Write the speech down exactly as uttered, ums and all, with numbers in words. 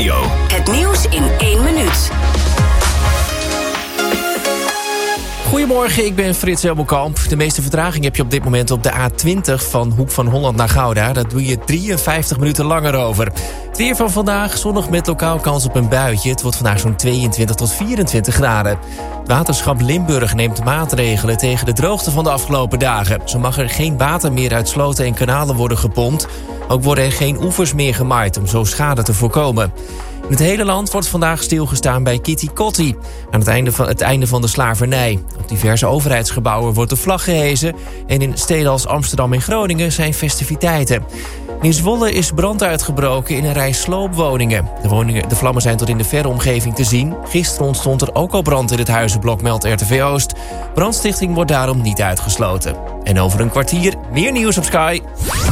Radio. Het nieuws in één minuut. Goedemorgen, ik ben Frits Helmelkamp. De meeste vertraging heb je op dit moment op de A twintig van Hoek van Holland naar Gouda. Daar doe je drieënvijftig minuten langer over. Het weer van vandaag, zonnig met lokaal kans op een buitje. Het wordt vandaag zo'n tweeëntwintig tot vierentwintig graden. Het waterschap Limburg neemt maatregelen tegen de droogte van de afgelopen dagen. Zo mag er geen water meer uit sloten en kanalen worden gepompt. Ook worden er geen oevers meer gemaaid om zo schade te voorkomen. In het hele land wordt vandaag stilgestaan bij Kitty Kotti, aan het einde van, het einde van de slavernij. Op diverse overheidsgebouwen wordt de vlag gehezen en in steden als Amsterdam en Groningen zijn festiviteiten. In Zwolle is brand uitgebroken in een rij sloopwoningen. De, woningen, de vlammen zijn tot in de verre omgeving te zien. Gisteren ontstond er ook al brand in het huizenblok, meldt R T V Oost. Brandstichting wordt daarom niet uitgesloten. En over een kwartier meer nieuws op Sky.